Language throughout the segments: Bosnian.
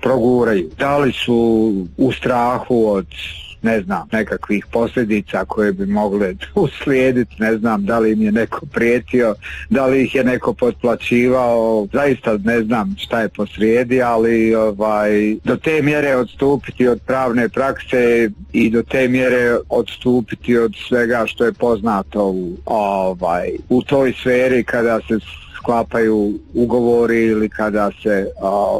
proguraju. Da li su u strahu od nekakvih posljedica koje bi mogle uslijediti, ne znam da li im je neko prijetio, da li ih je neko potplaćivao, zaista ne znam šta je posrijedi, ali do te mjere odstupiti od pravne prakse i do te mjere odstupiti od svega što je poznato u toj sferi kada se sklapaju ugovori ili kada se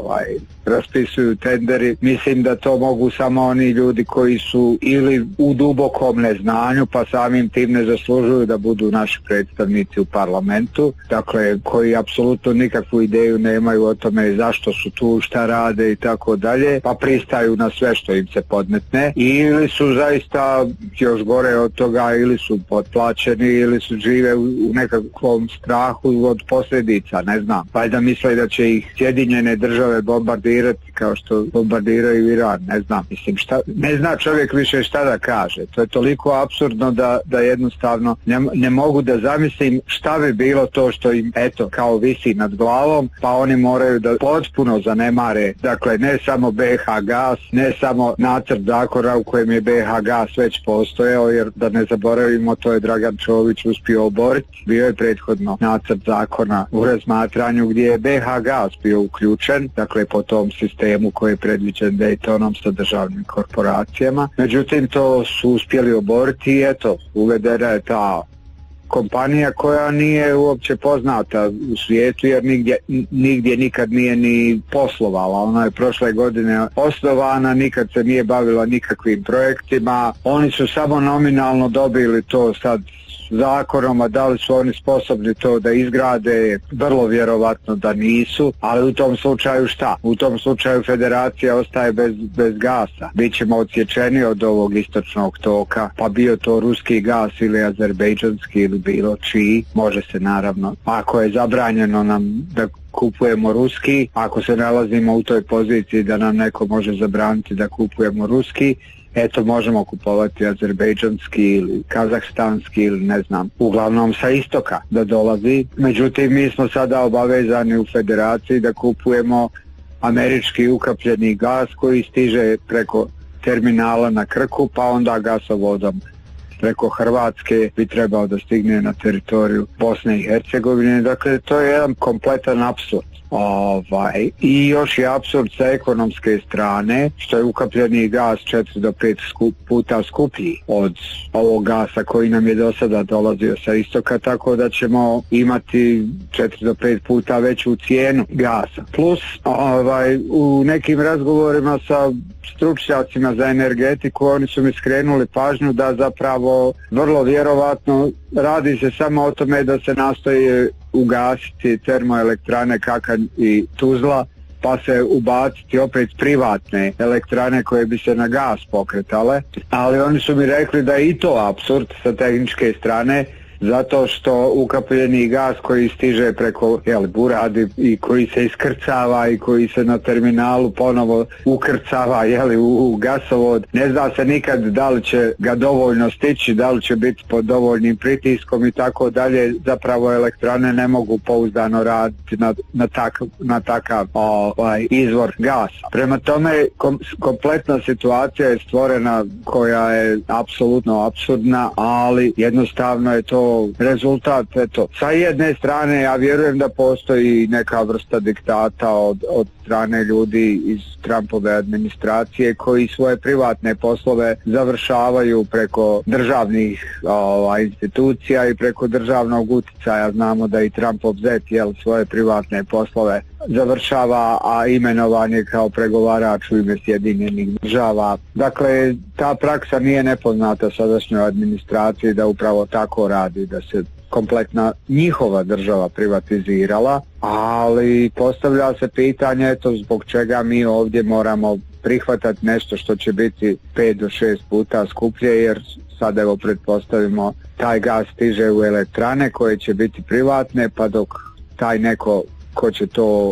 raspisuju tenderi. Mislim da to mogu samo oni ljudi koji su ili u dubokom neznanju, pa samim tim ne zaslužuju da budu naši predstavnici u parlamentu, dakle koji apsolutno nikakvu ideju nemaju o tome zašto su tu, šta rade i tako dalje, pa pristaju na sve što im se podmetne, ili su zaista još gore od toga, ili su potplaćeni, ili su žive u nekakvom strahu od posljedica, ne znam. Valjda misle da će ih Sjedinjene Države bombardirati kao što bombardiraju Iran, ne znam, mislim ne zna čovjek više šta da kaže. To je toliko apsurdno da jednostavno ne mogu da zamislim šta bi bilo to što im kao visi nad glavom, pa oni moraju da potpuno zanemare, dakle ne samo BH gas, ne samo nacrt zakona u kojem je BH gas već postojao, jer da ne zaboravimo, to je Dragan Čović uspio oboriti. Bio je prethodno nacrt zakona u razmatranju gdje je BH gas bio uključen, dakle po tom sistemu koji je predviđen Daytonom sa državnim korporacijama. Međutim, to su uspjeli oboriti i uvedena je ta kompanija koja nije uopće poznata u svijetu, jer nigdje nikad nije ni poslovala. Ona je prošle godine osnovana, nikad se nije bavila nikakvim projektima. Oni su samo nominalno dobili to sad zakonom, a da li su oni sposobni to da izgrade, vrlo vjerovatno da nisu, ali u tom slučaju šta? U tom slučaju federacija ostaje bez gasa. Bićemo odsječeni od ovog istočnog toka, pa bio to ruski gas ili azerbejdžanski ili bilo čiji. Može se naravno, ako je zabranjeno nam da kupujemo ruski, ako se nalazimo u toj poziciji da nam neko može zabraniti da kupujemo ruski, možemo kupovati azerbejdžanski ili kazahstanski ili ne znam, uglavnom sa istoka da dolazi. Međutim, mi smo sada obavezani u federaciji da kupujemo američki ukapljeni gas koji stiže preko terminala na Krku, pa onda gasovodom preko Hrvatske bi trebao da stigne na teritoriju Bosne i Hercegovine. Dakle, to je jedan kompletan apsurd. I još je apsurd sa ekonomske strane, što je ukapljeni gas 4 do 5 puta skuplji od ovog gasa koji nam je do sada dolazio sa istoka, tako da ćemo imati 4 do 5 puta veću cijenu gasa. Plus, u nekim razgovorima sa stručnjacima za energetiku, oni su mi skrenuli pažnju da zapravo vrlo vjerovatno radi se samo o tome da se nastoji ugasiti termoelektrane Kakanj i Tuzla, pa se ubaciti opet privatne elektrane koje bi se na gas pokretale, ali oni su mi rekli da je i to apsurd sa tehničke strane, zato što ukapljeni gas koji stiže preko Buradi i koji se iskrcava i koji se na terminalu ponovo ukrcava u gasovod, ne zna se nikad da li će ga dovoljno stići, da li će biti pod dovoljnim pritiskom i tako dalje. Zapravo elektrane ne mogu pouzdano raditi na takav izvor gasa. Prema tome, kompletna situacija je stvorena koja je apsolutno apsurdna, ali jednostavno je to rezultat, sa jedne strane ja vjerujem da postoji neka vrsta diktata od strane ljudi iz Trumpove administracije koji svoje privatne poslove završavaju preko državnih institucija i preko državnog utjecaja. Znamo da i Trumpov zet svoje privatne poslove završava, a imenovan je kao pregovarač u ime Sjedinjenih Država. Dakle, ta praksa nije nepoznata sadašnjoj administraciji da upravo tako radi, da se kompletna njihova država privatizirala, ali postavlja se pitanje zbog čega mi ovdje moramo prihvatati nešto što će biti 5 do 6 puta skuplje, jer sad pretpostavimo taj gas stiže u elektrane koje će biti privatne, pa dok taj neko ko će to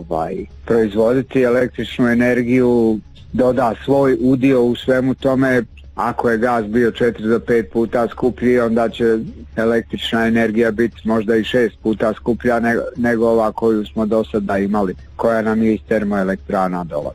proizvoditi električnu energiju doda svoj udio u svemu tome. Ako je gas bio 4 do 5 puta skuplji, onda će električna energija biti možda i 6 puta skuplja nego ova koju smo do sada imali, koja nam je iz termoelektrana dolazi.